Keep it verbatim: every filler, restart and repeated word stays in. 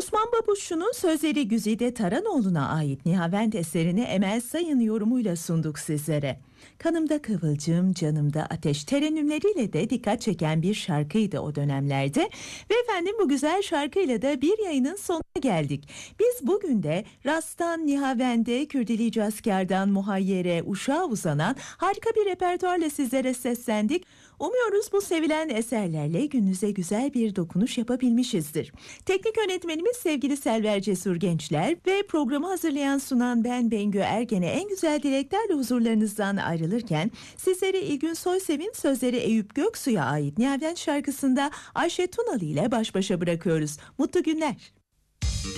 Osman Babuşçu'nun sözleri Güzide Taranoğlu'na ait Nihavent eserini Emel Sayın yorumuyla sunduk sizlere. Kanımda kıvılcım, canımda ateş terennümleriyle de dikkat çeken bir şarkıydı o dönemlerde. Ve efendim bu güzel şarkıyla da bir yayının sonuna geldik. Biz bugün de Ras'tan Nihavend'e, Kürdili Asker'dan Muhayyer'e, Uşak'a uzanan harika bir repertuarla sizlere seslendik. Umuyoruz bu sevilen eserlerle gününüze güzel bir dokunuş yapabilmişizdir. Teknik yönetmenimiz sevgili Selver Cesur Gençler ve programı hazırlayan sunan ben Bengü Ergen'e en güzel dileklerle huzurlarınızdan ayrılırken sizleri İlgün Soysev'in sözleri Eyüp Göksu'ya ait Nihavent şarkısında Ayşe Tunalı ile baş başa bırakıyoruz. Mutlu günler.